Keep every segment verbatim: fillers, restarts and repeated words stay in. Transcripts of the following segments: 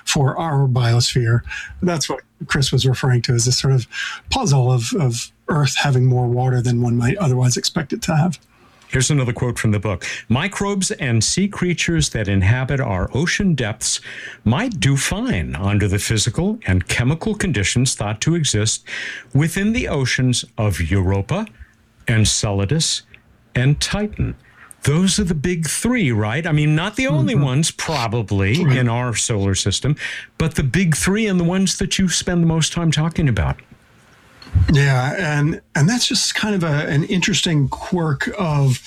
for our biosphere. That's what Chris was referring to as this sort of puzzle of, of Earth having more water than one might otherwise expect it to have. Here's another quote from the book. Microbes and sea creatures that inhabit our ocean depths might do fine under the physical and chemical conditions thought to exist within the oceans of Europa, Enceladus, and Titan. Those are the big three, right? I mean, not the only mm-hmm. ones probably right. in our solar system, but the big three and the ones that you spend the most time talking about. Yeah, and and that's just kind of a, an interesting quirk of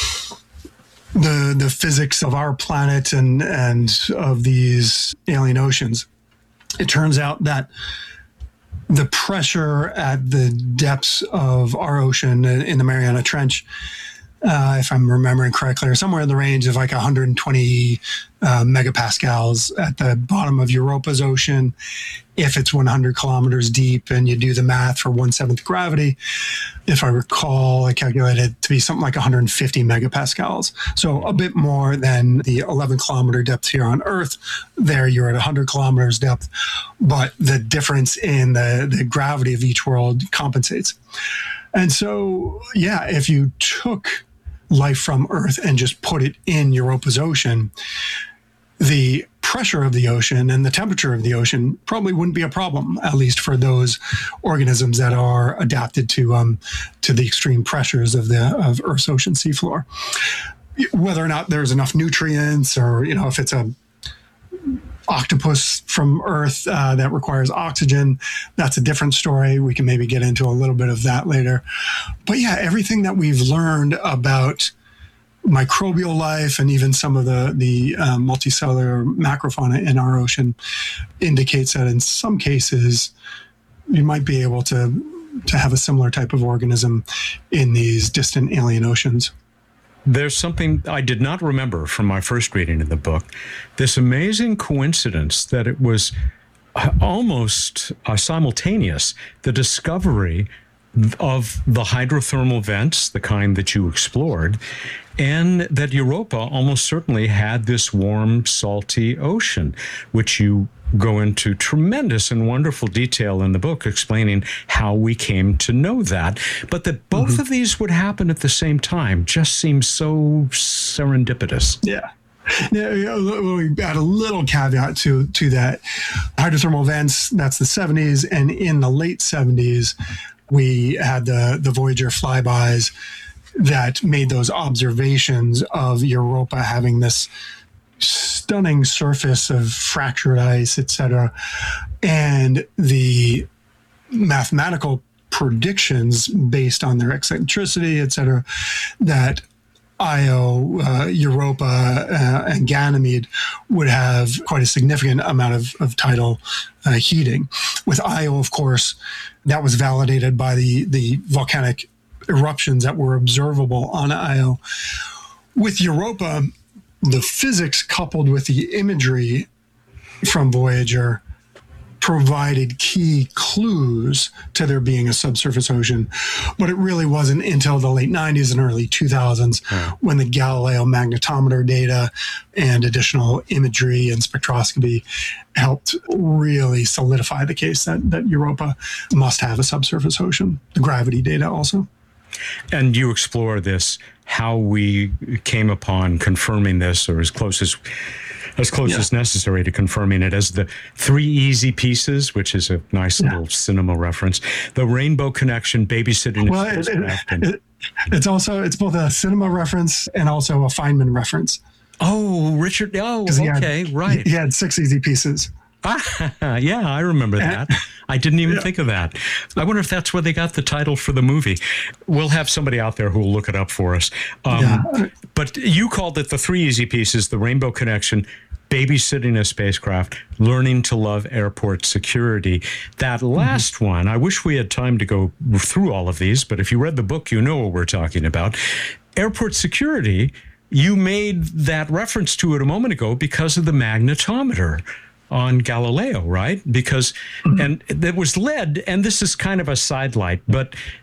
the the physics of our planet and and of these alien oceans. It turns out that the pressure at the depths of our ocean in the Mariana Trench, uh, if I'm remembering correctly, are somewhere in the range of like one hundred twenty uh, megapascals at the bottom of Europa's ocean. If it's one hundred kilometers deep and you do the math for one-seventh gravity, if I recall, I calculated it to be something like one hundred fifty megapascals. So a bit more than the eleven kilometer depth here on Earth. There you're at one hundred kilometers depth, but the difference in the, the gravity of each world compensates. And so, yeah, if you took life from Earth and just put it in Europa's ocean, the pressure of the ocean and the temperature of the ocean probably wouldn't be a problem, at least for those organisms that are adapted to um, to the extreme pressures of the of Earth's ocean seafloor. Whether or not there's enough nutrients, or you know, if it's a octopus from Earth uh, that requires oxygen, that's a different story. We can maybe get into a little bit of that later. But yeah, everything that we've learned about microbial life and even some of the, the uh, multicellular macrofauna in our ocean indicates that in some cases you might be able to, to have a similar type of organism in these distant alien oceans. There's something I did not remember from my first reading of the book, this amazing coincidence that it was almost uh, simultaneous, the discovery of the hydrothermal vents, the kind that you explored, and that Europa almost certainly had this warm, salty ocean, which you go into tremendous and wonderful detail in the book explaining how we came to know that. But that both mm-hmm. of these would happen at the same time just seems so serendipitous. Yeah. Now, we add a little caveat to to that. Hydrothermal vents, that's the seventies, and in the late seventies, we had the, the Voyager flybys that made those observations of Europa having this stunning surface of fractured ice, et cetera. And the mathematical predictions based on their eccentricity, et cetera, that Io, uh, Europa, uh, and Ganymede would have quite a significant amount of, of tidal uh, heating. With Io, of course, that was validated by the, the volcanic eruptions that were observable on Io. With Europa, the physics coupled with the imagery from Voyager provided key clues to there being a subsurface ocean. But it really wasn't until the late nineties and early two thousands yeah. when the Galileo magnetometer data and additional imagery and spectroscopy helped really solidify the case that, that Europa must have a subsurface ocean. The gravity data also. And you explore this, how we came upon confirming this, or as close as as close yeah. as necessary to confirming it, as the three easy pieces, which is a nice yeah. little cinema reference. The Rainbow Connection, babysitting. Well, it, it, it, it's also it's both a cinema reference and also a Feynman reference. Oh, Richard. Oh, okay, had, right. He had six easy pieces. Ah, yeah, I remember that. I didn't even yeah. think of that. I wonder if that's where they got the title for the movie. We'll have somebody out there who will look it up for us. Um, yeah. But you called it the three easy pieces: the Rainbow Connection, babysitting a spacecraft, learning to love airport security. That last mm-hmm. one, I wish we had time to go through all of these, but if you read the book, you know what we're talking about. Airport security, you made that reference to it a moment ago because of the magnetometer on Galileo, right? Because, mm-hmm. and that was led, and this is kind of a sidelight, but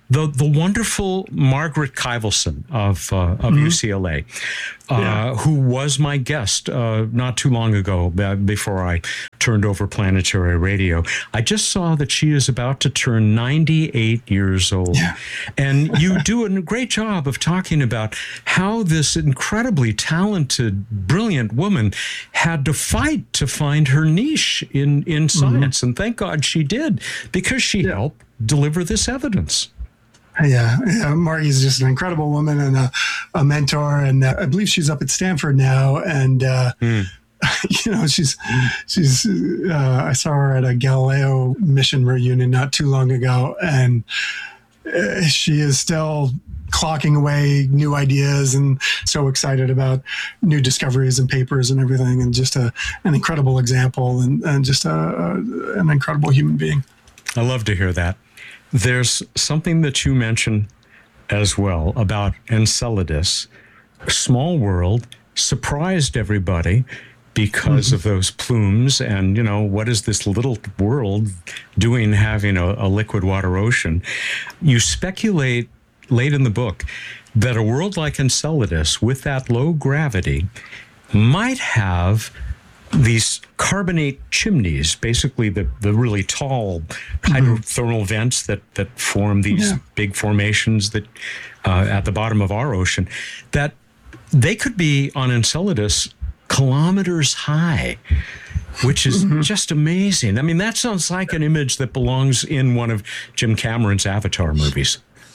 the the wonderful Margaret Kyvelson of uh, of mm-hmm. U C L A, uh, yeah. who was my guest uh, not too long ago, uh, before I turned over Planetary Radio. I just saw that she is about to turn ninety-eight years old. Yeah. And you do a great job of talking about how this incredibly talented, brilliant woman had to fight to find her niche in, in science. Mm-hmm. And thank God she did, because she yeah. helped deliver this evidence. Yeah, yeah, Margie's just an incredible woman and a, a mentor. And uh, I believe she's up at Stanford now. And, uh, mm. you know, she's, she's, uh, I saw her at a Galileo mission reunion not too long ago. And uh, she is still clocking away new ideas and so excited about new discoveries and papers and everything. And just a, an incredible example and, and just a, a, an incredible human being. I love to hear that. There's something that you mentioned as well about Enceladus. Small world, surprised everybody because mm-hmm. of those plumes. And, you know, what is this little world doing having a, a liquid water ocean? You speculate late in the book that a world like Enceladus with that low gravity might have these carbonate chimneys, basically the, the really tall hydrothermal mm-hmm. vents that, that form these yeah. big formations that uh, at the bottom of our ocean, that they could be on Enceladus kilometers high, which is mm-hmm. just amazing. I mean, that sounds like an image that belongs in one of Jim Cameron's Avatar movies.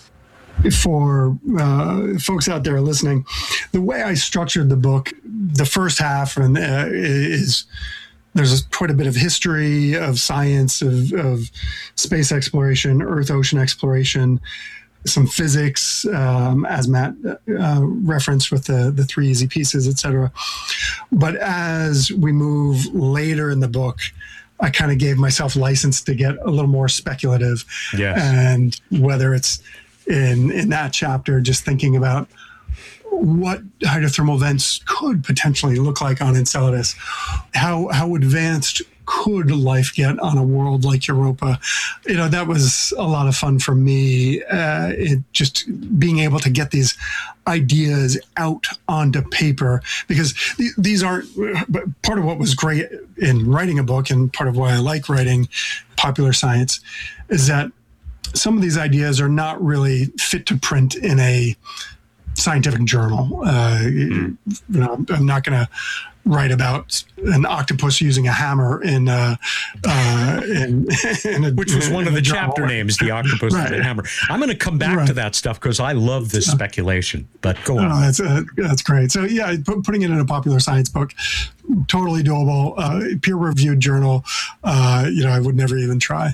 For uh, folks out there listening, the way I structured the book, the first half and uh, is there's quite a bit of history of science, of, of space exploration, Earth ocean exploration, some physics, um, as Matt uh, referenced with the, the three easy pieces, et cetera. But as we move later in the book, I kind of gave myself license to get a little more speculative. Yes. And whether it's in in that chapter, just thinking about what hydrothermal vents could potentially look like on Enceladus, how how advanced could life get on a world like Europa. You know, that was a lot of fun for me. Uh, it just being able to get these ideas out onto paper, because th- these aren't, but part of what was great in writing a book and part of why I like writing popular science is that some of these ideas are not really fit to print in a scientific journal. Uh, mm. You know, I'm not going to write about an octopus using a hammer in, uh, uh, in, in a, which was one in of the journal. Chapter names, the octopus right. with a hammer. I'm going to come back right. to that stuff because I love this speculation. But go on. Oh, that's uh, that's great. So yeah, putting it in a popular science book, totally doable. Uh, peer-reviewed journal. Uh, you know, I would never even try.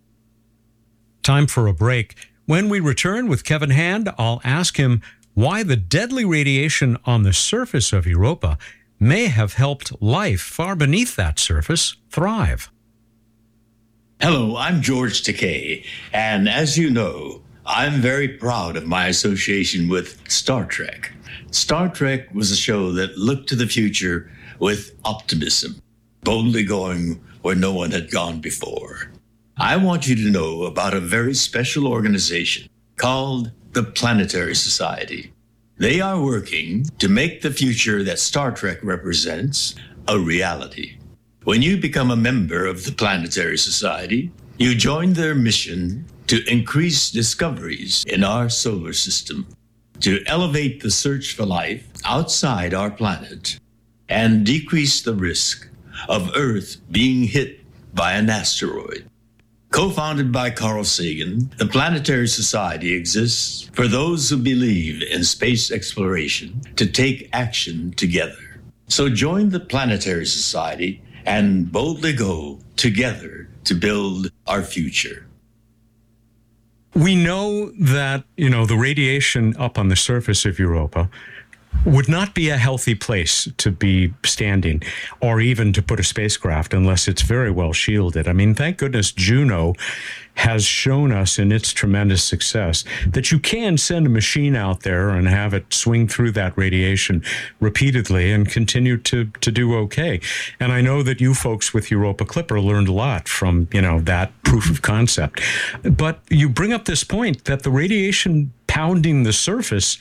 Time for a break. When we return with Kevin Hand, I'll ask him why the deadly radiation on the surface of Europa may have helped life far beneath that surface thrive. Hello, I'm George Takei, and as you know, I'm very proud of my association with Star Trek. Star Trek was a show that looked to the future with optimism, boldly going where no one had gone before. I want you to know about a very special organization called the Planetary Society. They are working to make the future that Star Trek represents a reality. When you become a member of the Planetary Society, you join their mission to increase discoveries in our solar system, to elevate the search for life outside our planet, and decrease the risk of Earth being hit by an asteroid. Co-founded by Carl Sagan, the Planetary Society exists for those who believe in space exploration to take action together. So join the Planetary Society and boldly go together to build our future. We know that, you know, the radiation up on the surface of Europa would not be a healthy place to be standing or even to put a spacecraft unless it's very well shielded. I mean, thank goodness Juno has shown us in its tremendous success that you can send a machine out there and have it swing through that radiation repeatedly and continue to, to do okay. And I know that you folks with Europa Clipper learned a lot from, you know, that proof of concept. But you bring up this point that the radiation pounding the surface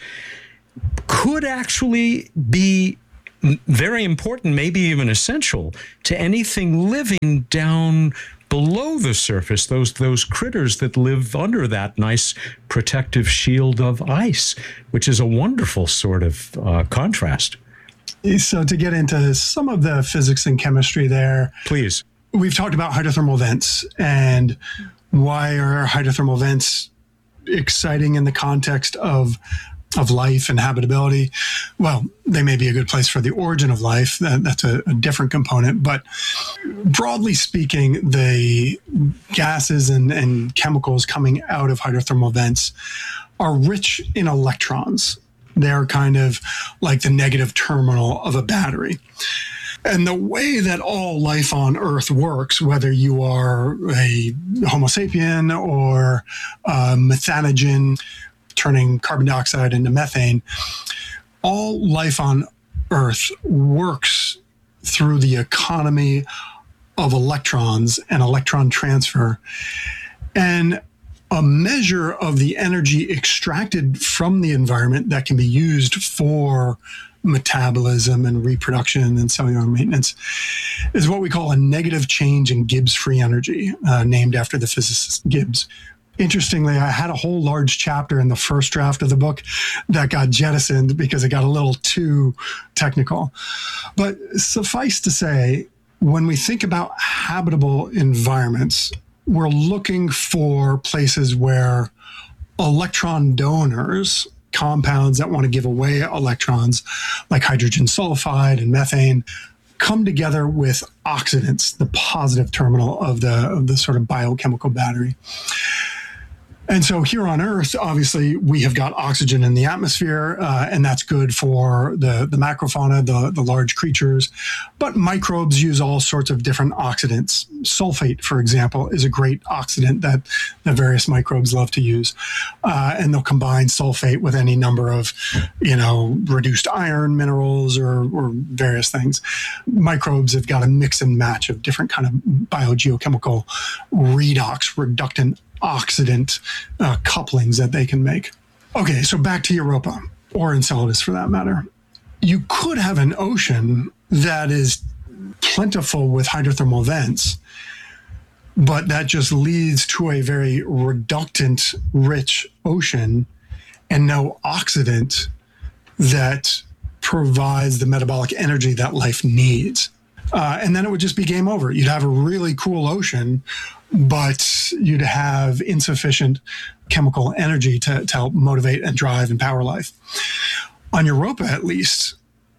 could actually be very important, maybe even essential to anything living down below the surface, those those critters that live under that nice protective shield of ice, which is a wonderful sort of uh, contrast. So to get into some of the physics and chemistry there, please. We've talked about hydrothermal vents and why are hydrothermal vents exciting in the context of of life and habitability. Well, they may be a good place for the origin of life. That, that's a, a different component. But broadly speaking, the gases and, and chemicals coming out of hydrothermal vents are rich in electrons. They're kind of like the negative terminal of a battery. And the way that all life on Earth works, whether you are a Homo sapien or a methanogen, turning carbon dioxide into methane, all life on Earth works through the economy of electrons and electron transfer. And a measure of the energy extracted from the environment that can be used for metabolism and reproduction and cellular maintenance is what we call a negative change in Gibbs free energy, uh, named after the physicist Gibbs. Interestingly, I had a whole large chapter in the first draft of the book that got jettisoned because it got a little too technical. But suffice to say, when we think about habitable environments, we're looking for places where electron donors, compounds that want to give away electrons, like hydrogen sulfide and methane, come together with oxidants, the positive terminal of the, of the sort of biochemical battery. And so here on Earth, obviously, we have got oxygen in the atmosphere, uh, and that's good for the, the macrofauna, the, the large creatures. But microbes use all sorts of different oxidants. Sulfate, for example, is a great oxidant that the various microbes love to use. Uh, and they'll combine sulfate with any number of, you know, reduced iron minerals or, or various things. Microbes have got a mix and match of different kind of biogeochemical redox, reductant oxidant uh, couplings that they can make. Okay, so back to Europa, or Enceladus for that matter. You could have an ocean that is plentiful with hydrothermal vents, but that just leads to a very reductant, rich ocean and no oxidant that provides the metabolic energy that life needs. Uh, and then it would just be game over. You'd have a really cool ocean, but you'd have insufficient chemical energy to, to help motivate and drive and power life. On Europa, at least,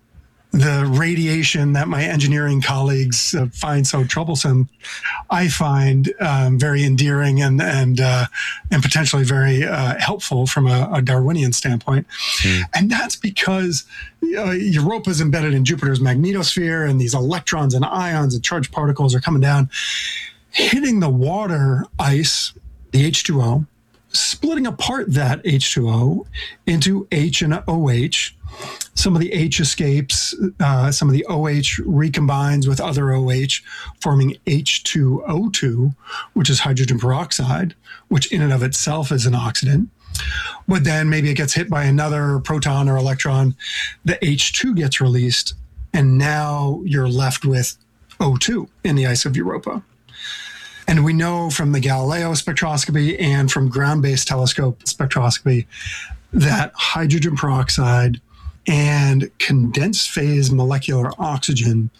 the radiation that my engineering colleagues uh, find so troublesome, I find um, very endearing and and uh, and potentially very uh, helpful from a, a Darwinian standpoint. Mm. And that's because uh, Europa is embedded in Jupiter's magnetosphere, and these electrons and ions and charged particles are coming down, hitting the water ice, the H two O, splitting apart that H two O into H and OH. Some of the H escapes, uh, some of the OH recombines with other OH, forming H two O two, which is hydrogen peroxide, which in and of itself is an oxidant. But then maybe it gets hit by another proton or electron, the H two gets released, and now you're left with O two in the ice of Europa. And we know from the Galileo spectroscopy and from ground-based telescope spectroscopy that hydrogen peroxide and condensed phase molecular oxygen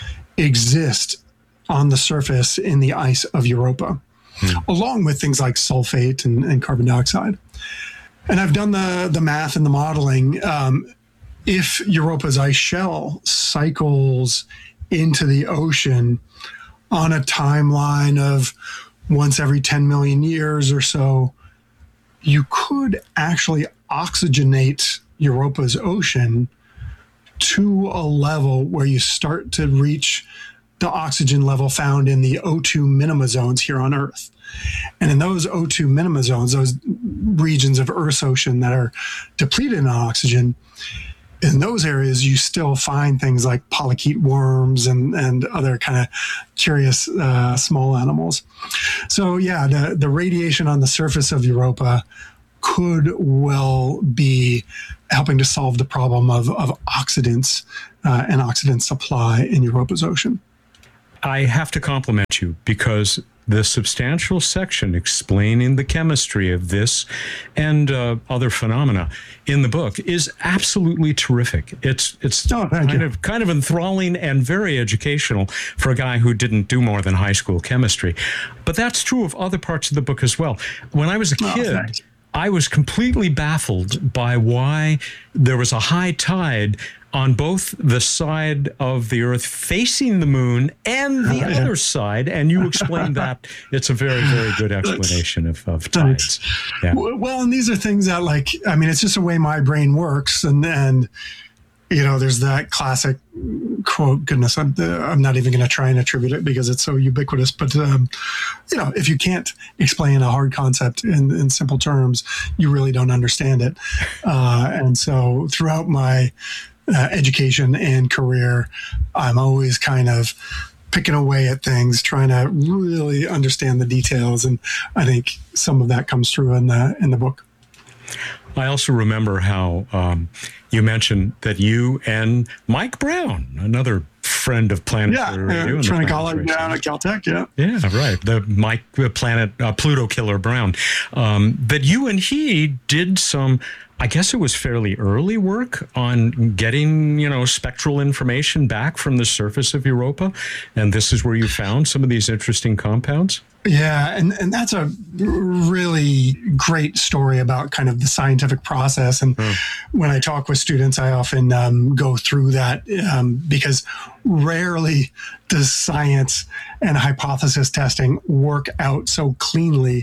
exist on the surface in the ice of Europa, hmm. along with things like sulfate and, and carbon dioxide. And I've done the, the math and the modeling. Um, if Europa's ice shell cycles into the ocean on a timeline of once every ten million years or so, you could actually oxygenate Europa's ocean to a level where you start to reach the oxygen level found in the O two minima zones here on Earth. And in those O two minima zones, those regions of Earth's ocean that are depleted in oxygen, in those areas, you still find things like polychaete worms and, and other kind of curious uh, small animals. So yeah, the, the radiation on the surface of Europa could well be helping to solve the problem of, of oxidants uh, and oxidant supply in Europa's ocean. I have to compliment you because the substantial section explaining the chemistry of this and uh, other phenomena in the book is absolutely terrific. It's it's oh, kind you. of kind of enthralling and very educational for a guy who didn't do more than high school chemistry. But that's true of other parts of the book as well. When I was a kid, oh, I was completely baffled by why there was a high tide on both the side of the Earth facing the moon and the uh, yeah. other side. And you explained that. It's a very, very good explanation of, of tides. Yeah. Well, and these are things that, like, I mean, it's just the way my brain works. And, and you know, there's that classic quote, goodness, I'm, uh, I'm not even going to try and attribute it because it's so ubiquitous. But, um, you know, if you can't explain a hard concept in, in simple terms, you really don't understand it. Uh, and so throughout my Uh, education and career, I'm always kind of picking away at things, trying to really understand the details, and I think some of that comes through in the in the book. I also remember how um, you mentioned that you and Mike Brown, another friend of Planetary yeah, Radio, uh, Trent College down at Caltech, yeah, yeah, right, the Mike the Planet uh, Pluto Killer Brown, um, that you and he did some, I guess it was fairly early work on getting, you know, spectral information back from the surface of Europa. And this is where you found some of these interesting compounds. Yeah, and, and that's a really great story about kind of the scientific process. And mm. when I talk with students, I often um, go through that um, because rarely does science and hypothesis testing work out so cleanly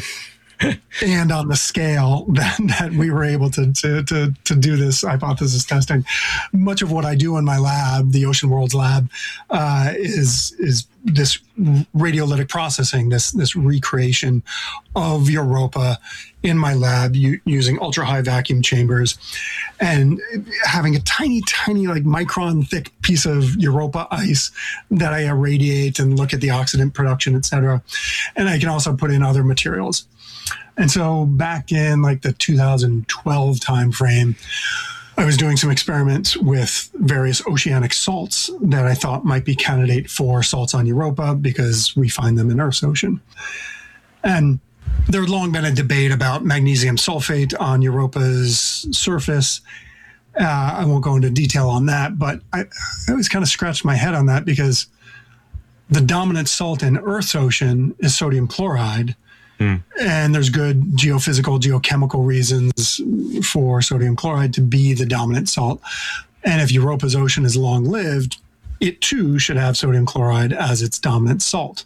and on the scale that, that we were able to, to, to, to do this hypothesis testing. Much of what I do in my lab, the Ocean Worlds lab, uh, is is this radiolytic processing, this this recreation of Europa in my lab u- using ultra high vacuum chambers and having a tiny, tiny, like micron thick piece of Europa ice that I irradiate and look at the oxidant production, et cetera. And I can also put in other materials. And so back in like the two thousand twelve timeframe, I was doing some experiments with various oceanic salts that I thought might be candidate for salts on Europa because we find them in Earth's ocean. And there had long been a debate about magnesium sulfate on Europa's surface. Uh, I won't go into detail on that, but I, I always kind of scratched my head on that because the dominant salt in Earth's ocean is sodium chloride. Mm. And there's good geophysical, geochemical reasons for sodium chloride to be the dominant salt. And if Europa's ocean is long-lived, it too should have sodium chloride as its dominant salt.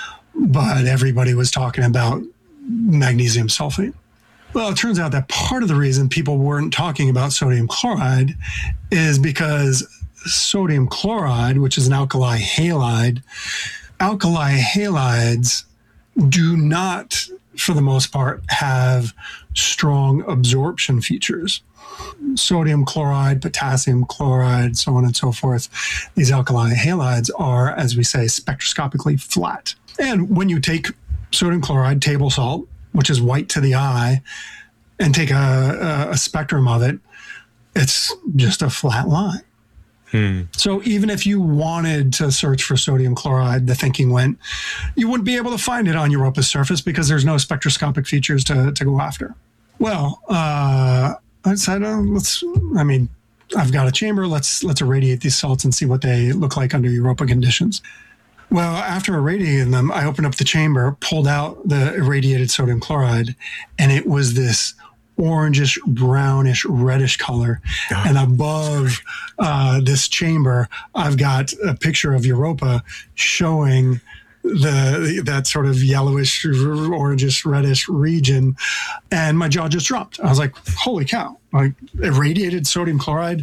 But everybody was talking about magnesium sulfate. Well, it turns out that part of the reason people weren't talking about sodium chloride is because sodium chloride, which is an alkali halide, alkali halides do not, for the most part, have strong absorption features. Sodium chloride, potassium chloride, so on and so forth. These alkali halides are, as we say, spectroscopically flat. And when you take sodium chloride, table salt, which is white to the eye, and take a, a, a spectrum of it, it's just a flat line. Hmm. So even if you wanted to search for sodium chloride, the thinking went, you wouldn't be able to find it on Europa's surface because there's no spectroscopic features to, to go after. Well, uh, I said, uh, let's, I mean, I've got a chamber. Let's, let's irradiate these salts and see what they look like under Europa conditions. Well, after irradiating them, I opened up the chamber, pulled out the irradiated sodium chloride, and it was this orangish, brownish, reddish color. God. And above uh, this chamber, I've got a picture of Europa showing the that sort of yellowish, orangish, reddish region. And my jaw just dropped. I was like, holy cow, like irradiated sodium chloride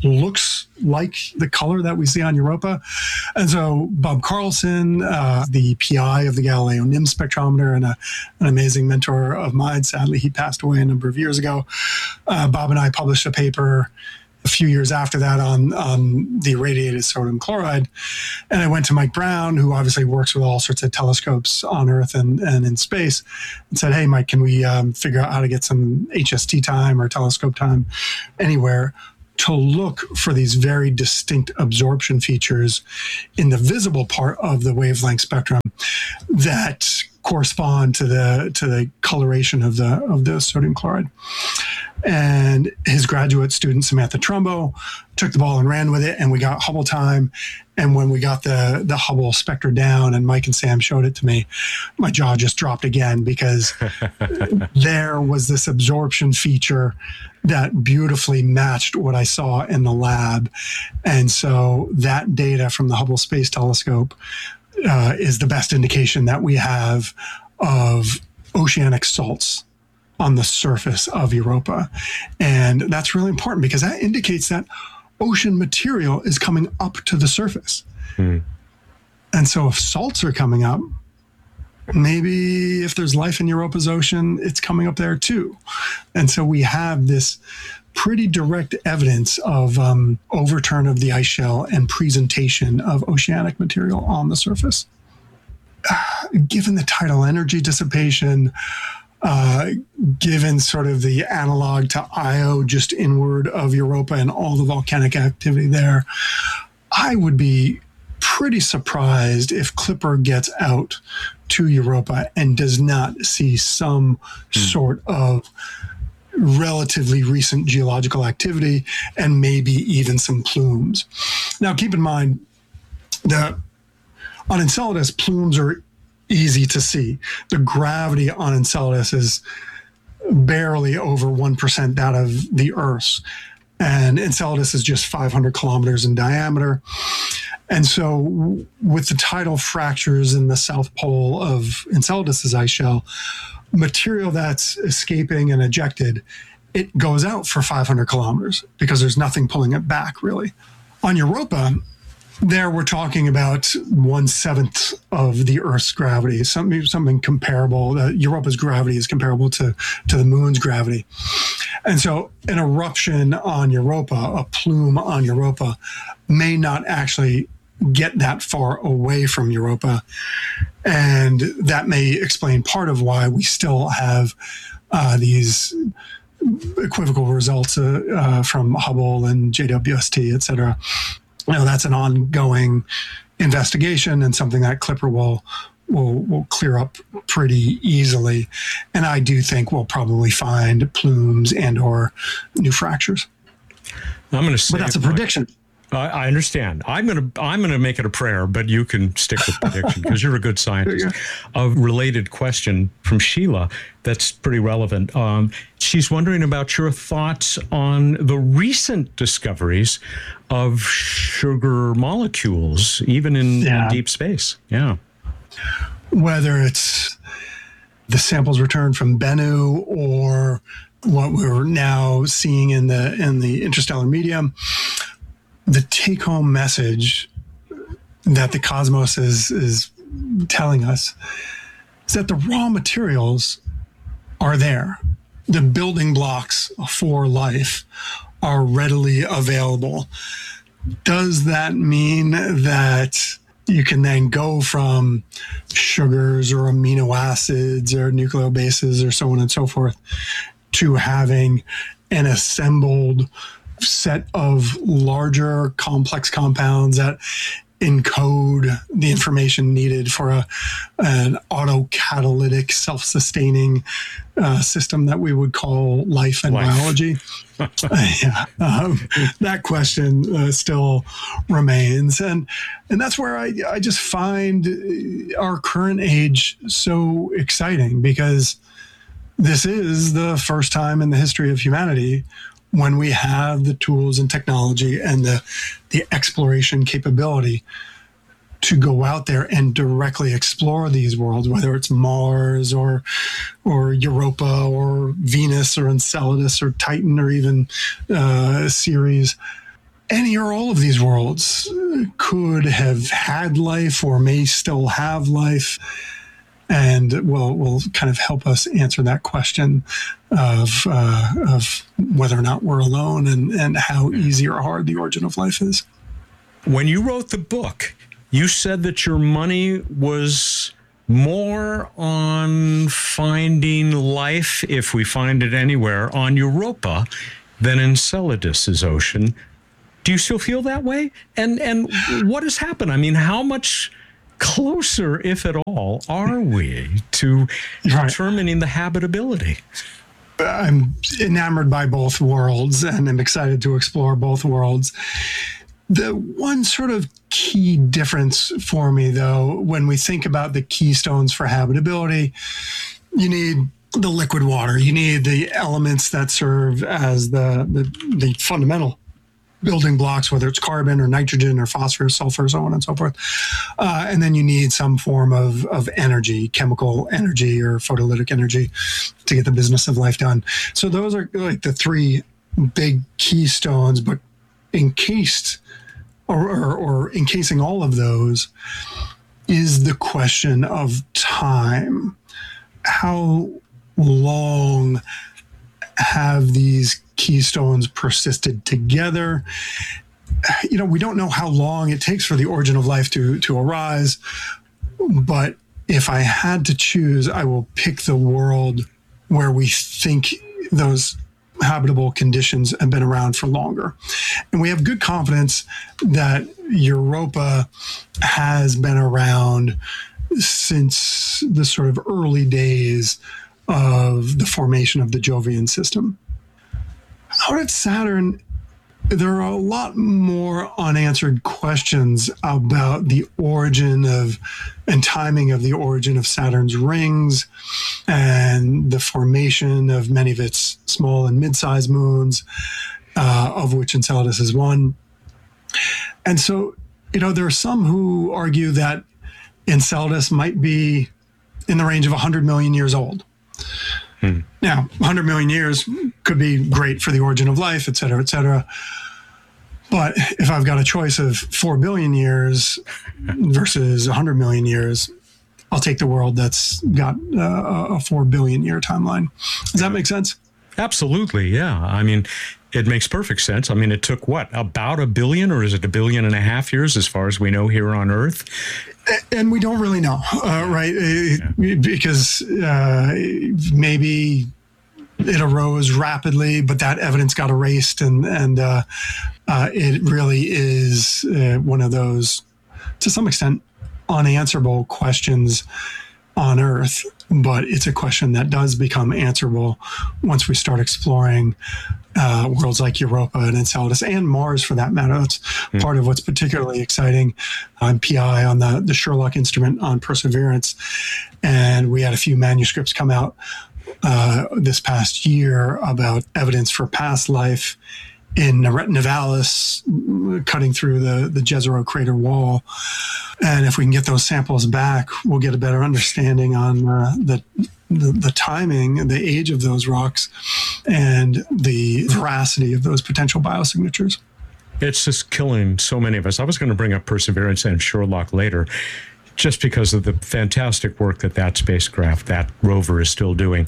looks like the color that we see on Europa. And so Bob Carlson, uh, the P I of the Galileo N I M S spectrometer and a, an amazing mentor of mine, sadly, he passed away a number of years ago. Uh, Bob and I published a paper a few years after that on, on the irradiated sodium chloride. And I went to Mike Brown, who obviously works with all sorts of telescopes on Earth and, and in space, and said, hey, Mike, can we um, figure out how to get some H S T time or telescope time anywhere to look for these very distinct absorption features in the visible part of the wavelength spectrum that correspond to the to the coloration of the of the sodium chloride. And his graduate student, Samantha Trumbo, took the ball and ran with it, and we got Hubble time. And when we got the, the Hubble spectra down and Mike and Sam showed it to me, my jaw just dropped again, because there was this absorption feature that beautifully matched what I saw in the lab. And so that data from the Hubble Space Telescope uh, is the best indication that we have of oceanic salts on the surface of Europa. And that's really important, because that indicates that ocean material is coming up to the surface. Hmm. And so if salts are coming up, maybe if there's life in Europa's ocean, it's coming up there too. And so we have this pretty direct evidence of um, overturn of the ice shell and presentation of oceanic material on the surface. Uh, given the tidal energy dissipation, Uh, given sort of the analog to Io just inward of Europa and all the volcanic activity there, I would be pretty surprised if Clipper gets out to Europa and does not see some mm. sort of relatively recent geological activity and maybe even some plumes. Now, keep in mind that on Enceladus, plumes are easy to see. The gravity on Enceladus is barely over one percent that of the Earth's. And Enceladus is just five hundred kilometers in diameter. And so with the tidal fractures in the south pole of Enceladus's ice shell, material that's escaping and ejected, it goes out for five hundred kilometers because there's nothing pulling it back, really. On Europa, there we're talking about one-seventh of the Earth's gravity, something, something comparable. Uh, Europa's gravity is comparable to, to the moon's gravity. And so an eruption on Europa, a plume on Europa, may not actually get that far away from Europa. And that may explain part of why we still have uh, these equivocal results uh, uh, from Hubble and J W S T, et cetera. You know, that's an ongoing investigation and something that Clipper will, will will clear up pretty easily. And I do think we'll probably find plumes and or new fractures. I'm going to say, but that's a prediction. I, I understand. I'm going to I'm going to make it a prayer, but you can stick with prediction because you're a good scientist. A related question from Sheila that's pretty relevant. Um, she's wondering about your thoughts on the recent discoveries of sugar molecules, even in, yeah. in deep space. Yeah. Whether it's the samples returned from Bennu or what we're now seeing in the in the interstellar medium, the take-home message that the cosmos is is telling us is that the raw materials are there. The building blocks for life are readily available. Does that mean that you can then go from sugars or amino acids or nucleobases or so on and so forth to having an assembled set of larger complex compounds that encode the information needed for a, an autocatalytic self-sustaining uh, system that we would call life and life. biology? uh, yeah, um, that question uh, still remains. And and that's where I, I just find our current age so exciting, because this is the first time in the history of humanity when we have the tools and technology and the, the exploration capability to go out there and directly explore these worlds, whether it's Mars or or Europa or Venus or Enceladus or Titan or even uh, Ceres. any or all of these worlds could have had life or may still have life, and will will kind of help us answer that question of uh, of whether or not we're alone, and, and how easy or hard the origin of life is. When you wrote the book, you said that your money was more on finding life, if we find it anywhere, on Europa than Enceladus's ocean. Do you still feel that way? And and what has happened? I mean, how much closer, if at all, are we to Right. determining the habitability? I'm enamored by both worlds, and I'm excited to explore both worlds. The one sort of key difference for me, though, when we think about the keystones for habitability, you need the liquid water, you need the elements that serve as the, the, the fundamental building blocks, whether it's carbon or nitrogen or phosphorus, sulfur, so on and so forth. Uh, and then you need some form of, of energy, chemical energy or photolytic energy to get the business of life done. So those are like the three big keystones, but encased or, or, or encasing all of those is the question of time. How long have these keystones persisted together? You know, we don't know how long it takes for the origin of life to, to arise, but if I had to choose, I will pick the world where we think those habitable conditions have been around for longer. And we have good confidence that Europa has been around since the sort of early days of the formation of the Jovian system. Out at Saturn, there are a lot more unanswered questions about the origin of and timing of the origin of Saturn's rings and the formation of many of its small and mid-sized moons, uh, of which Enceladus is one. And so, you know, there are some who argue that Enceladus might be in the range of one hundred million years old. Hmm. Now, one hundred million years could be great for the origin of life, et cetera, et cetera. But if I've got a choice of four billion years versus one hundred million years, I'll take the world that's got uh, a four billion year timeline. Does that make sense? Absolutely, yeah. I mean, it makes perfect sense. I mean, it took what, about a billion, or is it a billion and a half years as far as we know here on Earth? And we don't really know, uh, right? Yeah. Because uh, maybe it arose rapidly, but that evidence got erased, and and uh, uh, it really is uh, one of those, to some extent, unanswerable questions on Earth. But it's a question that does become answerable once we start exploring uh, worlds like Europa and Enceladus, and Mars for that matter. That's mm. part of what's particularly exciting. I'm P I on the, the Sherlock instrument on Perseverance, and we had a few manuscripts come out uh, this past year about evidence for past life in Nivalis, cutting through the, the Jezero crater wall. And if we can get those samples back, we'll get a better understanding on uh, the, the the timing, the age of those rocks, and the veracity of those potential biosignatures. It's just killing so many of us. I was going to bring up Perseverance and Sherlock later, just because of the fantastic work that that spacecraft, that rover, is still doing.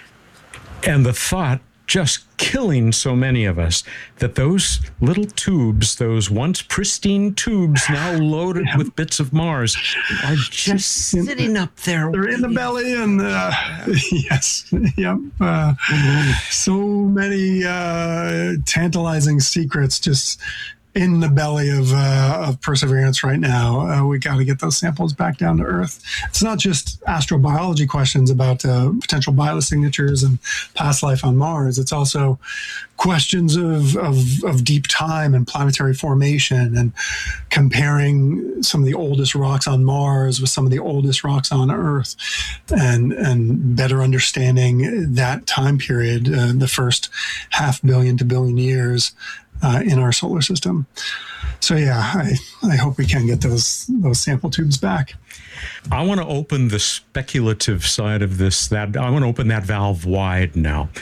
And the thought, just killing so many of us, that those little tubes, those once pristine tubes now loaded yeah. with bits of Mars, are just sitting up there. They're in the belly, and uh, yes, yep. Uh, so many uh, tantalizing secrets just in the belly of uh, of Perseverance right now. Uh, we got to get those samples back down to Earth. It's not just astrobiology questions about uh, potential biosignatures and past life on Mars. It's also questions of, of, of deep time and planetary formation, and comparing some of the oldest rocks on Mars with some of the oldest rocks on Earth, and, and better understanding that time period, uh, the first half billion to billion years Uh, in our solar system. So yeah, I, I hope we can get those those sample tubes back. I want to open the speculative side of this. That I want to open that valve wide now.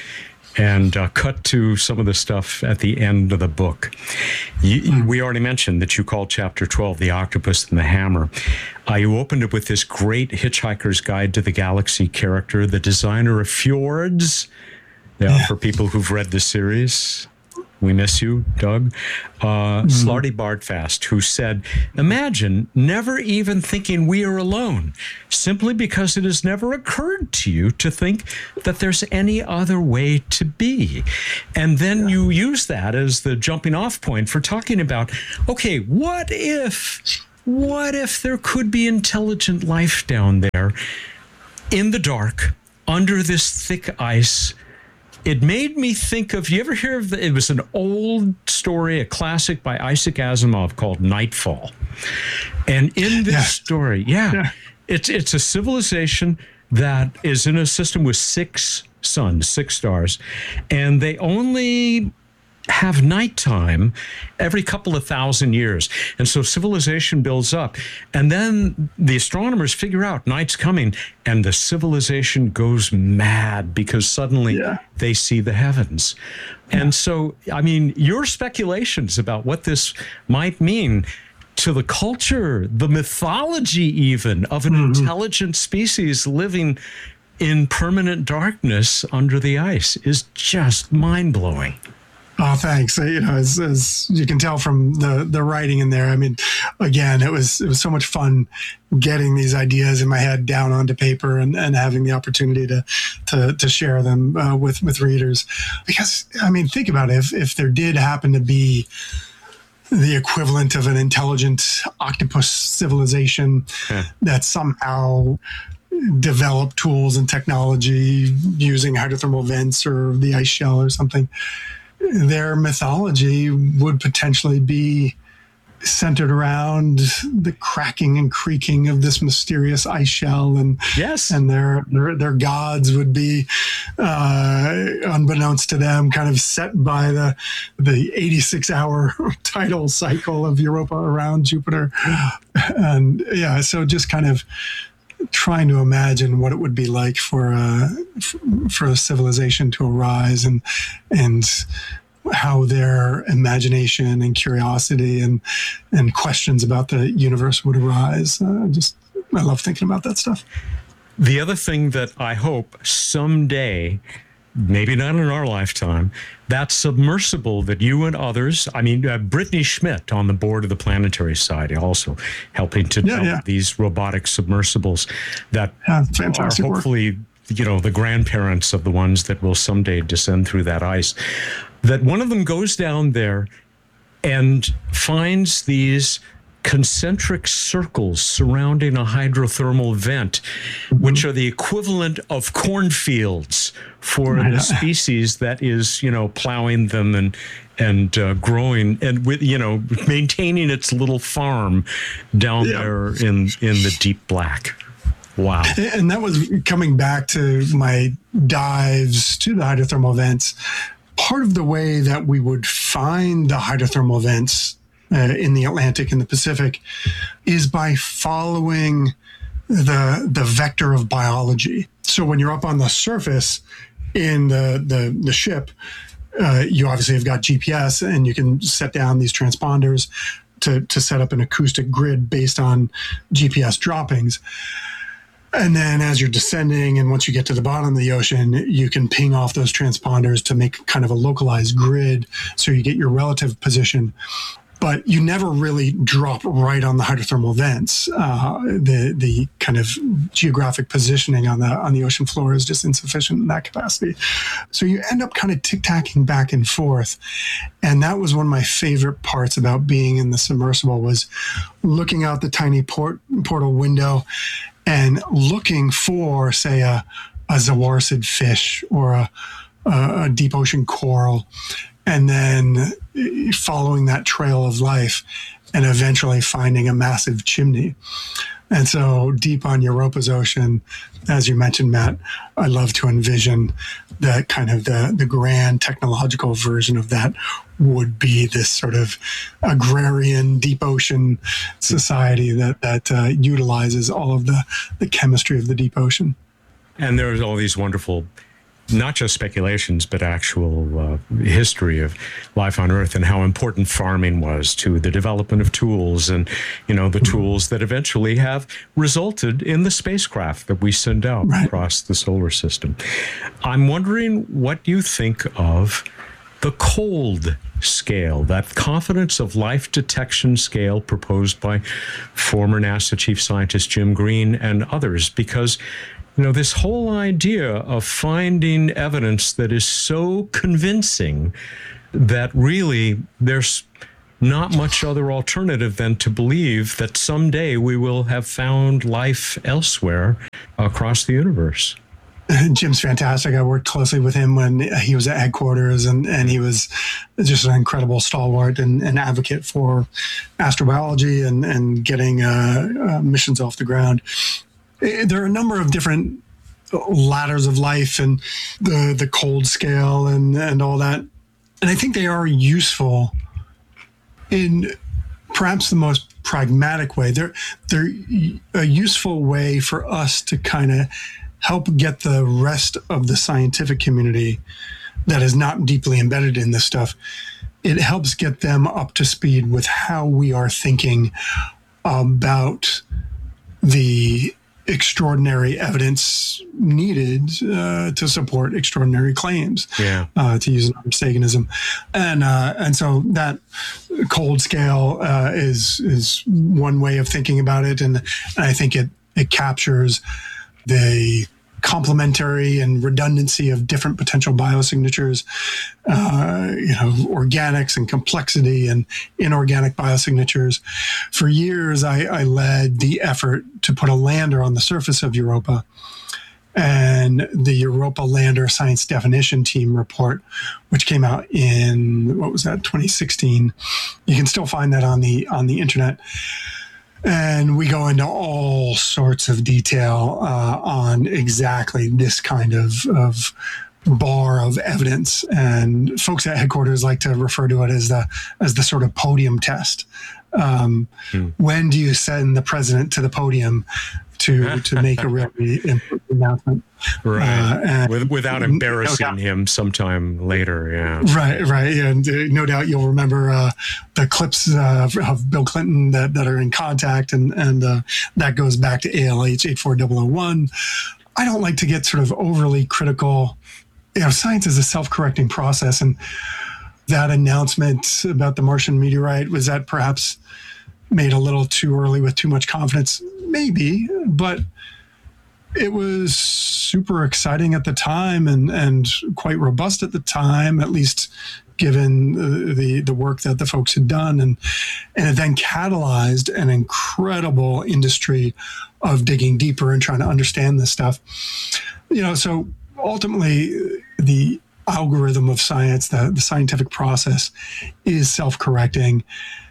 and uh, cut to some of the stuff at the end of the book. You, mm. We already mentioned that you called chapter twelve The Octopus and the Hammer. Uh, you opened it with this great Hitchhiker's Guide to the Galaxy character, the designer of fjords. Yeah, yeah. For people who've read the series. We miss you, Doug. Uh, mm. Slarty Bardfast, who said, imagine never even thinking we are alone, simply because it has never occurred to you to think that there's any other way to be. And then yeah. you use that as the jumping off point for talking about, okay, what if, what if there could be intelligent life down there in the dark, under this thick ice? It made me think of, you ever hear of the, it was an old story, a classic by Isaac Asimov called Nightfall. And in this yeah. story, yeah, yeah, it's it's a civilization that is in a system with six suns, six stars, and they only have nighttime every couple of thousand years. And so civilization builds up. And then the astronomers figure out night's coming, and the civilization goes mad because suddenly yeah. they see the heavens. Yeah. And so, I mean, your speculations about what this might mean to the culture, the mythology even of an mm-hmm. intelligent species living in permanent darkness under the ice is just mind-blowing. Oh, thanks. You know, as, as you can tell from the, the writing in there, I mean, again, it was it was so much fun getting these ideas in my head down onto paper and, and having the opportunity to to, to share them uh, with, with readers. Because, I mean, think about it. If, if there did happen to be the equivalent of an intelligent octopus civilization yeah. that somehow developed tools and technology using hydrothermal vents or the ice shell or something, their mythology would potentially be centered around the cracking and creaking of this mysterious ice shell, and yes, and their their, their gods would be, uh, unbeknownst to them, kind of set by the the eighty-six hour tidal cycle of Europa around Jupiter, and yeah, so just kind of trying to imagine what it would be like for a, for a civilization to arise, and and how their imagination and curiosity and and questions about the universe would arise. Uh, just I love thinking about that stuff. The other thing that I hope someday, maybe not in our lifetime, that submersible that you and others, I mean, uh, Brittany Schmidt on the board of the Planetary Society, also helping to yeah, develop yeah. these robotic submersibles that yeah, fantastic are hopefully, work. you know, the grandparents of the ones that will someday descend through that ice. That one of them goes down there and finds these concentric circles surrounding a hydrothermal vent, mm-hmm. which are the equivalent of cornfields for the species that is, you know, plowing them and and uh, growing and with, you know, maintaining its little farm down yeah. there in in the deep black. Wow. And that was coming back to my dives to the hydrothermal vents. Part of the way that we would find the hydrothermal vents uh, in the Atlantic and the Pacific is by following the the vector of biology. So when you're up on the surface in the the, the ship, uh, you obviously have got G P S, and you can set down these transponders to to set up an acoustic grid based on G P S droppings. And then as you're descending, and once you get to the bottom of the ocean, you can ping off those transponders to make kind of a localized grid so you get your relative position. But you never really drop right on the hydrothermal vents. Uh, the the kind of geographic positioning on the on the ocean floor is just insufficient in that capacity. So you end up kind of tic-tacking back and forth. And that was one of my favorite parts about being in the submersible, was looking out the tiny port portal window and looking for, say, a, a zawarcid fish or a, a deep ocean coral, and then following that trail of life and eventually finding a massive chimney. And so deep on Europa's ocean, as you mentioned, Matt, I love to envision that kind of the, the grand technological version of that would be this sort of agrarian deep ocean society that, that uh, utilizes all of the, the chemistry of the deep ocean. And there's all these wonderful not just speculations, but actual uh, history of life on Earth and how important farming was to the development of tools and, you know, the tools that eventually have resulted in the spacecraft that we send out right. across the solar system. I'm wondering what you think of the cold scale, that confidence of life detection scale proposed by former NASA chief scientist Jim Green and others, because you know, this whole idea of finding evidence that is so convincing that really there's not much other alternative than to believe that someday we will have found life elsewhere across the universe. Jim's fantastic. I worked closely with him when he was at headquarters, and, and he was just an incredible stalwart and, and advocate for astrobiology and, and getting uh, uh, missions off the ground. There are a number of different ladders of life and the, the cold scale and, and all that. And I think they are useful in perhaps the most pragmatic way. They're, they're a useful way for us to kind of help get the rest of the scientific community that is not deeply embedded in this stuff. It helps get them up to speed with how we are thinking about the extraordinary evidence needed uh, to support extraordinary claims, yeah. uh, to use another Saganism. And uh, and so that cold scale uh, is is one way of thinking about it. And, and I think it, it captures the complementary and redundancy of different potential biosignatures, uh, you know, organics and complexity and inorganic biosignatures. For years, I, I led the effort to put a lander on the surface of Europa. And the Europa Lander Science Definition Team report, which came out in, what was that, twenty sixteen. You can still find that on the on the internet. And we go into all sorts of detail uh, on exactly this kind of, of bar of evidence. And folks at headquarters like to refer to it as the as the sort of podium test. Um, hmm. When do you send the president to the podium to to make a really important announcement? Right, uh, With, without embarrassing no him sometime later, yeah. Right, right, and uh, no doubt you'll remember uh, the clips uh, of Bill Clinton that, that are in contact, and and uh, that goes back to A L H eight four zero zero one. I don't like to get sort of overly critical. You know, science is a self-correcting process, and that announcement about the Martian meteorite, was that perhaps made a little too early with too much confidence? Maybe, but it was super exciting at the time and, and quite robust at the time, at least given the, the, the work that the folks had done. And, and it then catalyzed an incredible industry of digging deeper and trying to understand this stuff. You know, so ultimately the algorithm of science, the, the scientific process is self-correcting.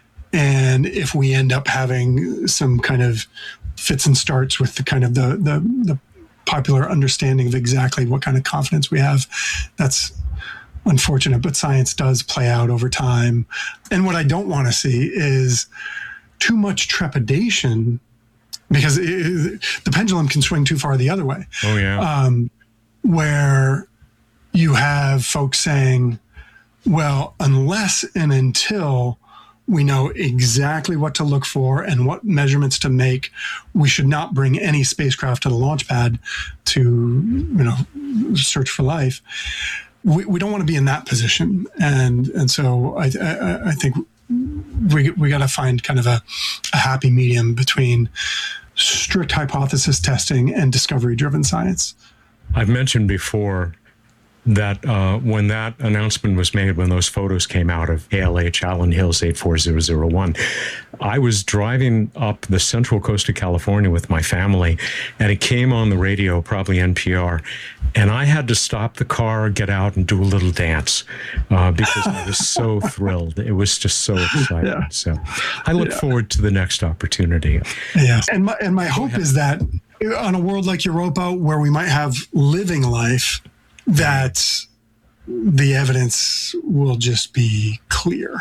And if we end up having some kind of fits and starts with the kind of the, the, the popular understanding of exactly what kind of confidence we have, that's unfortunate, but science does play out over time. And what I don't want to see is too much trepidation, because it, the pendulum can swing too far the other way. Oh, yeah. Um, where you have folks saying, well, unless and until we know exactly what to look for and what measurements to make, we should not bring any spacecraft to the launch pad to, you know, search for life. We, we don't want to be in that position. And and so I, I, I think we, we got to find kind of a, a happy medium between strict hypothesis testing and discovery-driven science. I've mentioned before that uh, when that announcement was made, when those photos came out of A L H Allen Hills eight four zero zero one, I was driving up the central coast of California with my family, and it came on the radio, probably N P R, and I had to stop the car, get out, and do a little dance uh, because I was so thrilled. It was just so exciting. Yeah. So I look yeah. forward to the next opportunity. Yes, and my, and my hope is that on a world like Europa, where we might have living life, that the evidence will just be clear.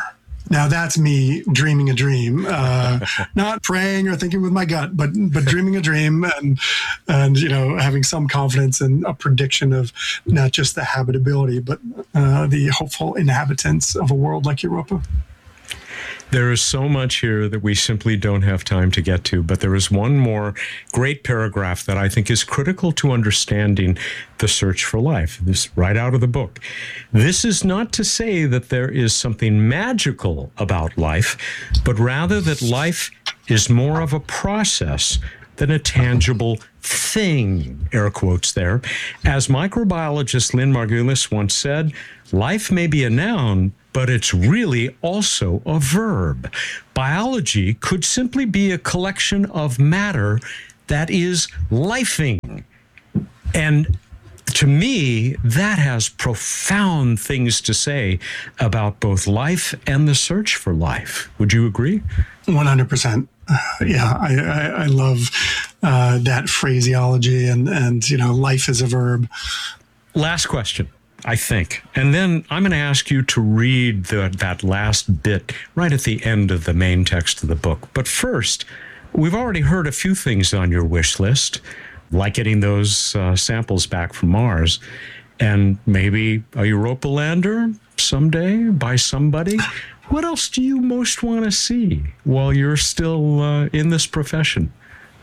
Now that's me dreaming a dream, uh, not praying or thinking with my gut, but but dreaming a dream, and and you know having some confidence in a prediction of not just the habitability, but uh, the hopeful inhabitants of a world like Europa. There is so much here that we simply don't have time to get to, but there is one more great paragraph that I think is critical to understanding the search for life. This right out of the book. This is not to say that there is something magical about life, but rather that life is more of a process than a tangible thing, air quotes there. As microbiologist Lynn Margulis once said, life may be a noun, but it's really also a verb. Biology could simply be a collection of matter that is lifing. And to me, that has profound things to say about both life and the search for life. Would you agree? one hundred percent. Uh, yeah, I, I, I love uh, that phraseology and, and, you know, life is a verb. Last question, I think. And then I'm going to ask you to read the, that last bit right at the end of the main text of the book. But first, we've already heard a few things on your wish list, like getting those uh, samples back from Mars, and maybe a Europa lander someday by somebody. What else do you most want to see while you're still uh, in this profession?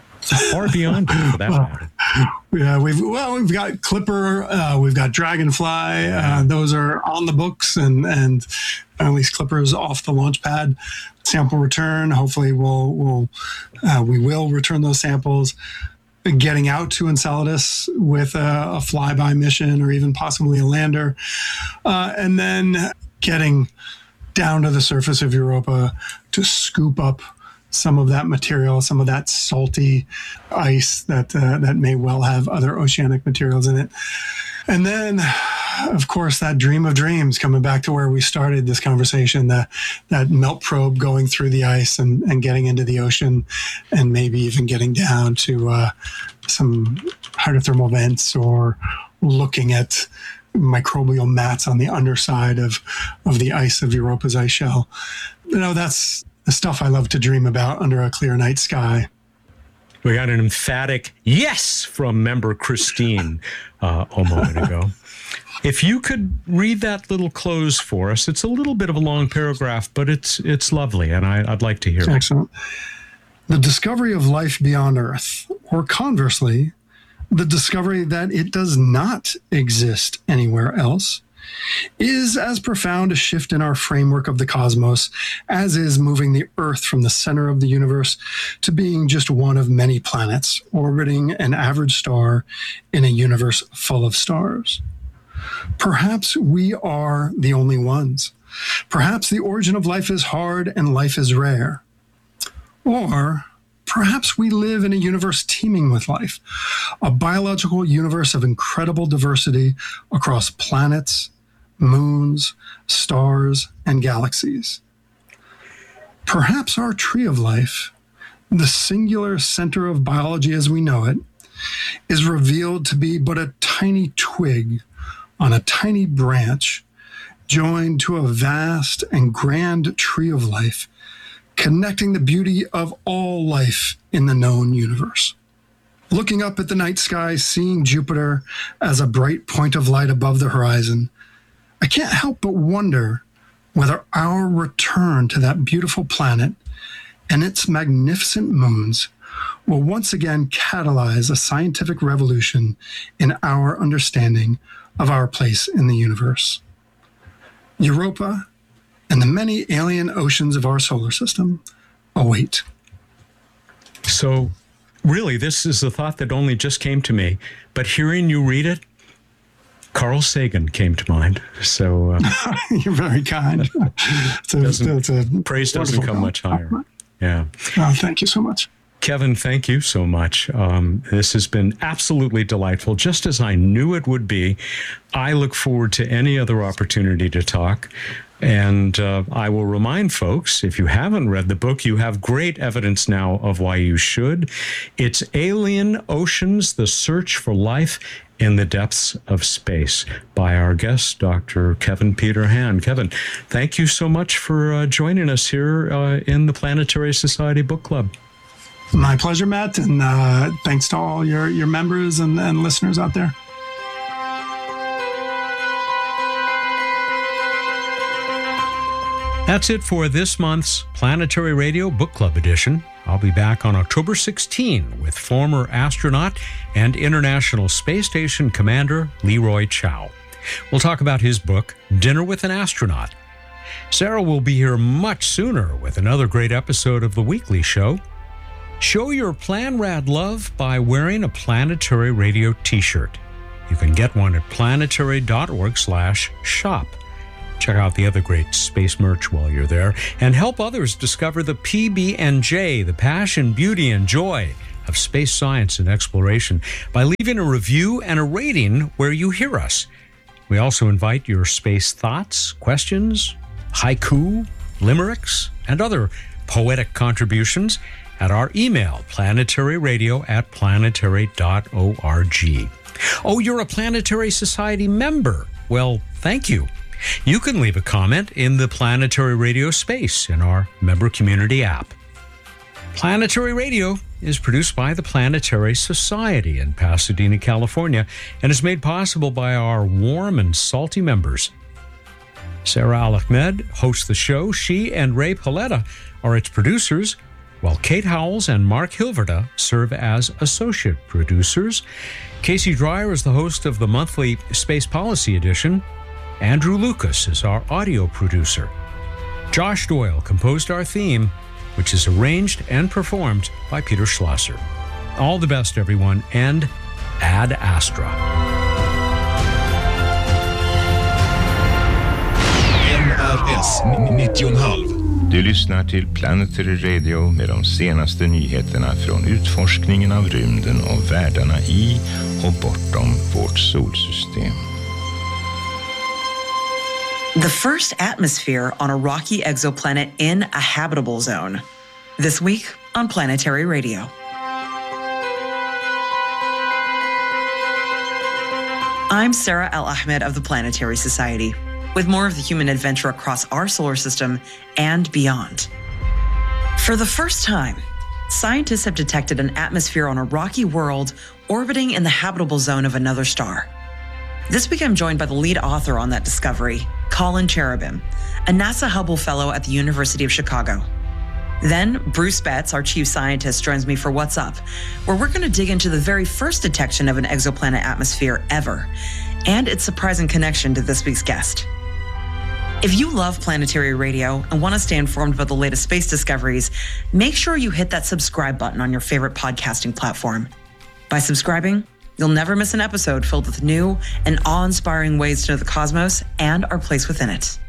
Or beyond, for that matter. Yeah, we've well, we've got Clipper, uh, we've got Dragonfly. Uh, those are on the books, and and at least Clipper's off the launch pad. Sample return. Hopefully, we'll we'll uh, we will return those samples. Getting out to Enceladus with a, a flyby mission, or even possibly a lander, uh, and then getting down to the surface of Europa to scoop up some of that material, some of that salty ice that uh, that may well have other oceanic materials in it. And then, of course, that dream of dreams, coming back to where we started this conversation, that that melt probe going through the ice and, and getting into the ocean, and maybe even getting down to uh, some hydrothermal vents, or looking at microbial mats on the underside of, of the ice of Europa's ice shell. You know, that's the stuff I love to dream about under a clear night sky. We got an emphatic yes from member Christine uh, a moment ago. If you could read that little close for us, it's a little bit of a long paragraph, but it's it's lovely, and I, I'd like to hear it. Excellent. The discovery of life beyond Earth, or conversely, the discovery that it does not exist anywhere else, is as profound a shift in our framework of the cosmos as is moving the Earth from the center of the universe to being just one of many planets orbiting an average star in a universe full of stars. Perhaps we are the only ones. Perhaps the origin of life is hard and life is rare. Or perhaps we live in a universe teeming with life, a biological universe of incredible diversity across planets, moons, stars, and galaxies. Perhaps our tree of life, the singular center of biology as we know it, is revealed to be but a tiny twig on a tiny branch, joined to a vast and grand tree of life, connecting the beauty of all life in the known universe. Looking up at the night sky, seeing Jupiter as a bright point of light above the horizon, I can't help but wonder whether our return to that beautiful planet and its magnificent moons will once again catalyze a scientific revolution in our understanding of our place in the universe. Europa and the many alien oceans of our solar system await. So, really, this is a thought that only just came to me, but hearing you read it, Carl Sagan came to mind. So uh, you're very kind. It's a, it's a praise doesn't come much higher. Yeah. Oh, thank you so much. Kevin, thank you so much. Um, this has been absolutely delightful, just as I knew it would be. I look forward to any other opportunity to talk. And uh, I will remind folks, if you haven't read the book, you have great evidence now of why you should. It's Alien Oceans, The Search for Life in the Depths of Space by our guest, Doctor Kevin Peter Hand. Kevin, thank you so much for uh, joining us here uh, in the Planetary Society Book Club. My pleasure, Matt, and uh, thanks to all your, your members and, and listeners out there. That's it for this month's Planetary Radio Book Club edition. I'll be back on October sixteenth with former astronaut and International Space Station Commander Leroy Chiao. We'll talk about his book, Dinner with an Astronaut. Sarah will be here much sooner with another great episode of The Weekly Show. Show your Planrad love by wearing a Planetary Radio t-shirt. You can get one at planetary.org slash shop. Check out the other great space merch while you're there, and help others discover the P B and J, the passion, beauty, and joy of space science and exploration, by leaving a review and a rating where you hear us. We also invite your space thoughts, questions, haiku, limericks, and other poetic contributions at our email, planetaryradio at planetary dot org. Oh, you're a Planetary Society member. Well, thank you. You can leave a comment in the Planetary Radio space in our member community app. Planetary Radio is produced by the Planetary Society in Pasadena, California, and is made possible by our warm and salty members. Sarah Al-Ahmed hosts the show. She and Ray Paletta are its producers, while Kate Howells and Mark Hilverda serve as associate producers. Casey Dreyer is the host of the monthly Space Policy Edition. Andrew Lucas is our audio producer. Josh Doyle composed our theme, which is arranged and performed by Peter Schlosser. All the best, everyone, and Ad Astra. N R S nittio komma fem. Du lyssnar till Planetary Radio med de senaste nyheterna från utforskningen av rymden och världarna i och bortom vårt solsystem. The first atmosphere on a rocky exoplanet in a habitable zone. This week on Planetary Radio. I'm Sarah Al-Ahmed of the Planetary Society, with more of the human adventure across our solar system and beyond. For the first time, scientists have detected an atmosphere on a rocky world orbiting in the habitable zone of another star. This week I'm joined by the lead author on that discovery, Colin Cherubim, a NASA Hubble Fellow at the University of Chicago. Then Bruce Betts, our chief scientist, joins me for What's Up, where we're going to dig into the very first detection of an exoplanet atmosphere ever, and its surprising connection to this week's guest. If you love Planetary Radio and want to stay informed about the latest space discoveries, make sure you hit that subscribe button on your favorite podcasting platform. By subscribing, you'll never miss an episode filled with new and awe-inspiring ways to know the cosmos and our place within it.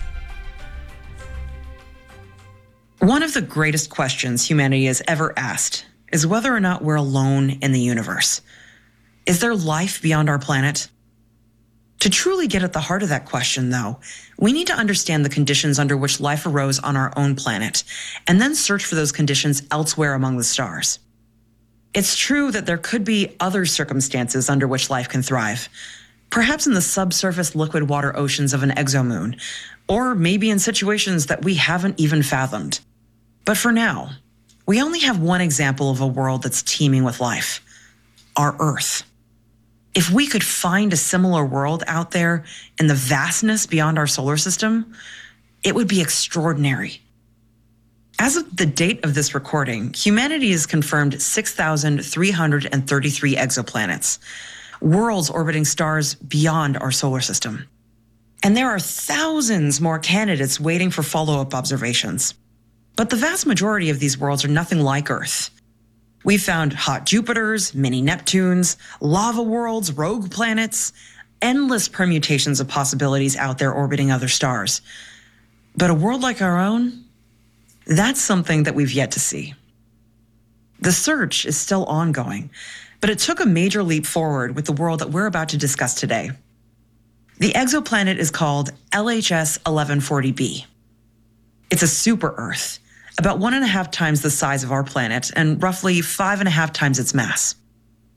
One of the greatest questions humanity has ever asked is whether or not we're alone in the universe. Is there life beyond our planet? To truly get at the heart of that question, though, we need to understand the conditions under which life arose on our own planet, and then search for those conditions elsewhere among the stars. It's true that there could be other circumstances under which life can thrive, perhaps in the subsurface liquid water oceans of an exomoon, or maybe in situations that we haven't even fathomed. But for now, we only have one example of a world that's teeming with life: our Earth. If we could find a similar world out there in the vastness beyond our solar system, it would be extraordinary. As of the date of this recording, humanity has confirmed six thousand three hundred thirty-three exoplanets, worlds orbiting stars beyond our solar system. And there are thousands more candidates waiting for follow-up observations. But the vast majority of these worlds are nothing like Earth. We've found hot Jupiters, mini Neptunes, lava worlds, rogue planets, endless permutations of possibilities out there orbiting other stars. But a world like our own? That's something that we've yet to see. The search is still ongoing, but it took a major leap forward with the world that we're about to discuss today. The exoplanet is called L H S eleven forty b. It's a super-Earth, about one and a half times the size of our planet and roughly five and a half times its mass.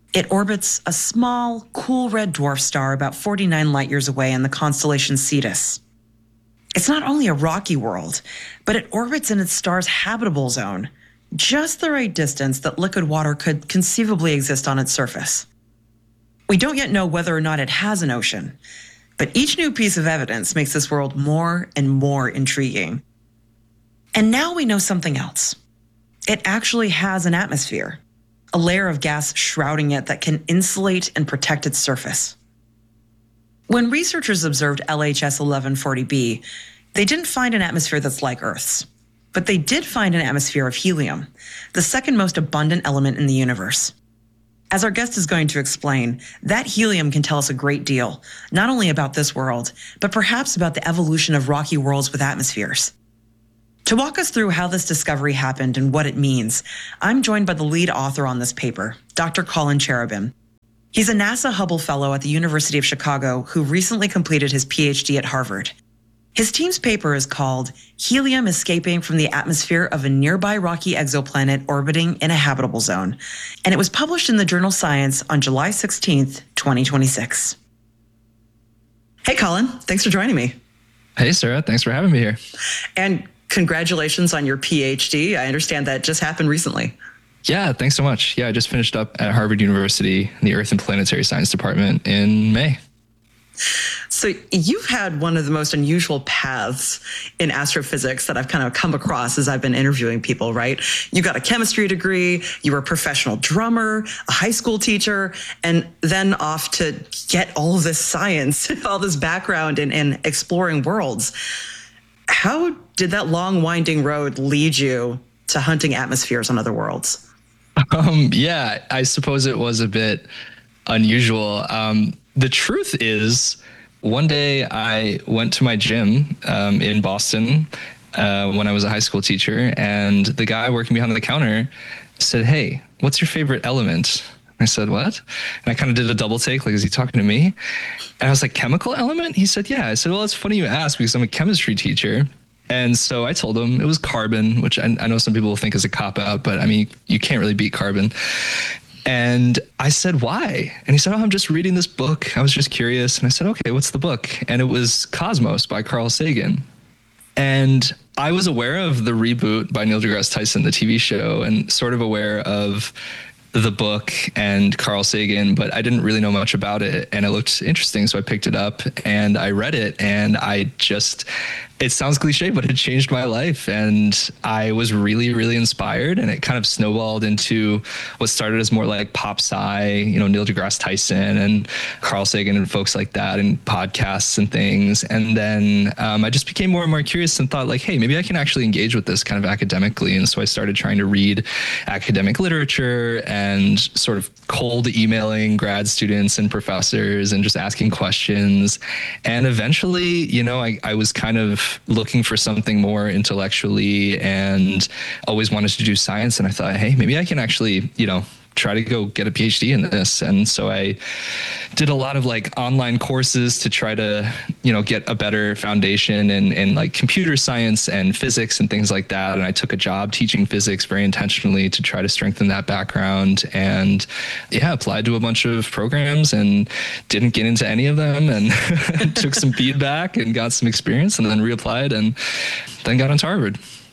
It orbits a small, cool red dwarf star about forty-nine light years away in the constellation Cetus. It's not only a rocky world, but it orbits in its star's habitable zone, just the right distance that liquid water could conceivably exist on its surface. We don't yet know whether or not it has an ocean, but each new piece of evidence makes this world more and more intriguing. And now we know something else. It actually has an atmosphere, a layer of gas shrouding it that can insulate and protect its surface. When researchers observed L H S eleven forty b, they didn't find an atmosphere that's like Earth's, but they did find an atmosphere of helium, the second most abundant element in the universe. As our guest is going to explain, that helium can tell us a great deal, not only about this world, but perhaps about the evolution of rocky worlds with atmospheres. To walk us through how this discovery happened and what it means, I'm joined by the lead author on this paper, Doctor Colin Cherubin. He's a NASA Hubble Fellow at the University of Chicago who recently completed his P H D at Harvard. His team's paper is called Helium Escaping from the Atmosphere of a Nearby Rocky Exoplanet Orbiting in a Habitable Zone, and it was published in the journal Science on July sixteenth, twenty twenty-six. Hey, Colin, thanks for joining me. Hey, Sarah, thanks for having me here. And congratulations on your P H D. I understand that just happened recently. Yeah, thanks so much. Yeah, I just finished up at Harvard University in the Earth and Planetary Science Department in May. So you've had one of the most unusual paths in astrophysics that I've kind of come across as I've been interviewing people, right? You got a chemistry degree, you were a professional drummer, a high school teacher, and then off to get all of this science, all this background in, in exploring worlds. How did that long winding road lead you to hunting atmospheres on other worlds? Um, yeah, I suppose it was a bit unusual. Um, the truth is, one day I went to my gym um, in Boston uh, when I was a high school teacher, and the guy working behind the counter said, "Hey, what's your favorite element?" I said, "What?" And I kind of did a double take, like, is he talking to me? And I was like, "Chemical element?" He said, "Yeah." I said, "Well, it's funny you ask because I'm a chemistry teacher." And so I told him it was carbon, which I, I know some people will think is a cop-out, but I mean, you can't really beat carbon. And I said, "Why?" And he said, "Oh, I'm just reading this book. I was just curious." And I said, "Okay, what's the book?" And it was Cosmos by Carl Sagan. And I was aware of the reboot by Neil deGrasse Tyson, the T V show, and sort of aware of the book and Carl Sagan, but I didn't really know much about it. And it looked interesting. So I picked it up and I read it, and I just, it sounds cliche, but it changed my life. And I was really, really inspired, and it kind of snowballed into what started as more like pop sci, you know, Neil deGrasse Tyson and Carl Sagan and folks like that, and podcasts and things. And then um, I just became more and more curious and thought, like, hey, maybe I can actually engage with this kind of academically. And so I started trying to read academic literature and sort of cold emailing grad students and professors and just asking questions. And eventually, you know, I, I was kind of looking for something more intellectually and always wanted to do science. And I thought, hey, maybe I can actually, you know, try to go get a P H D in this. And so I did a lot of like online courses to try to, you know, get a better foundation in, in like computer science and physics and things like that. And I took a job teaching physics very intentionally to try to strengthen that background. And yeah, applied to a bunch of programs and didn't get into any of them, and took some feedback and got some experience, and then reapplied and then got into Harvard.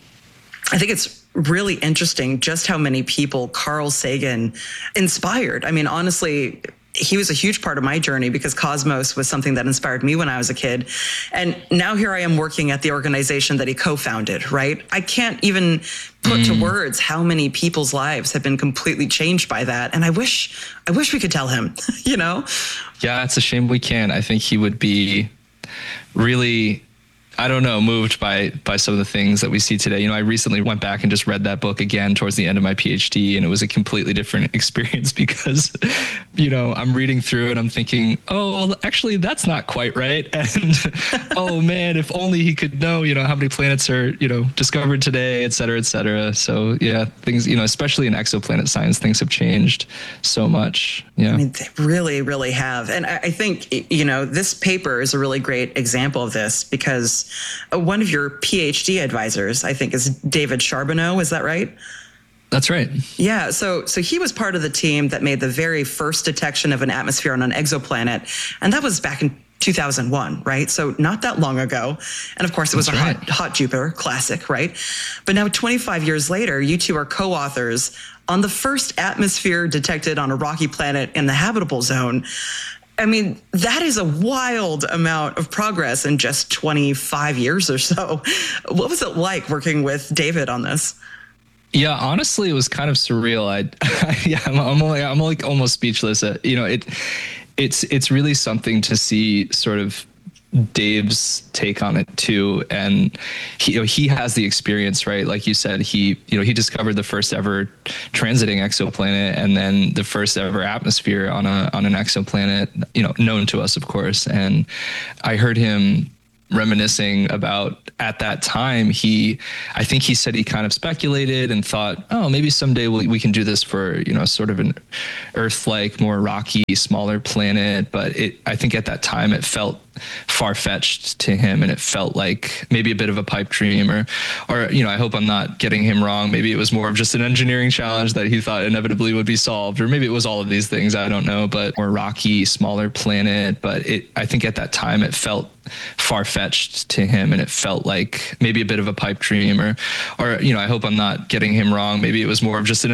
I think it's really interesting just how many people Carl Sagan inspired. I mean, honestly, he was a huge part of my journey because Cosmos was something that inspired me when I was a kid. And now here I am working at the organization that he co-founded, right? I can't even put mm. to words how many people's lives have been completely changed by that. And I wish, I wish we could tell him, you know? Yeah, it's a shame we can't. I think he would be really, I don't know, moved by by some of the things that we see today. You know, I recently went back and just read that book again towards the end of my P H D, and it was a completely different experience because, you know, I'm reading through and I'm thinking, oh, well, actually, that's not quite right. And, oh, man, if only he could know, you know, how many planets are, you know, discovered today, et cetera, et cetera. So, yeah, things, you know, especially in exoplanet science, things have changed so much. Yeah. I mean, they really, really have. And I, I think, you know, this paper is a really great example of this because one of your P H D advisors, I think, is David Charbonneau. Is that right? That's right. Yeah, so so he was part of the team that made the very first detection of an atmosphere on an exoplanet, and that was back in two thousand one, right? So not that long ago. And of course, it was That's a right. hot, hot Jupiter classic, right? But now twenty-five years later, you two are co-authors on the first atmosphere detected on a rocky planet in the habitable zone. I mean, that is a wild amount of progress in just twenty-five years or so. What was it like working with David on this? Yeah, honestly, it was kind of surreal. I, yeah, I'm, I'm like, I'm like almost speechless. Uh, you know, it, it's, it's really something to see sort of Dave's take on it too. And he, you know, he has the experience, right? Like you said, he, you know, he discovered the first ever transiting exoplanet and then the first ever atmosphere on a, on an exoplanet, you know, known to us, of course. And I heard him reminiscing about at that time, he, I think he said he kind of speculated and thought, oh, maybe someday we, we can do this for, you know, sort of an Earth-like, more rocky, smaller planet. But it, I think at that time it felt far-fetched to him, and it felt like maybe a bit of a pipe dream, or, or, you know, I hope I'm not getting him wrong. Maybe it was more of just an engineering challenge that he thought inevitably would be solved, or maybe it was all of these things. I don't know, but more rocky, smaller planet. But it, I think at that time it felt far-fetched to him, and it felt like maybe a bit of a pipe dream, or, or, you know, I hope I'm not getting him wrong. Maybe it was more of just an